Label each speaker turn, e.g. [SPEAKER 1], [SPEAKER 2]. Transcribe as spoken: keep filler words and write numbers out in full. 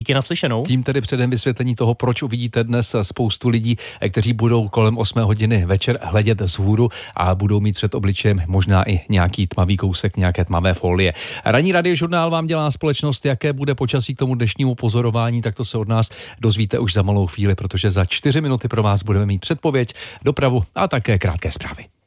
[SPEAKER 1] Díky, naslyšenou.
[SPEAKER 2] Tím tedy předem vysvětlení toho, proč uvidíte dnes spoustu lidí, kteří budou kolem osmé hodiny večer hledět vzhůru a budou mít před obličejem možná i nějaký tmavý kousek, nějaké tmavé folie. Ranní radiožurnál vám dělá společnost, jaké bude počasí k tomu dnešnímu pozorování, tak to se od nás dozvíte už za malou chvíli, protože za čtyři minuty pro vás budeme mít předpověď, dopravu a také krátké zprávy.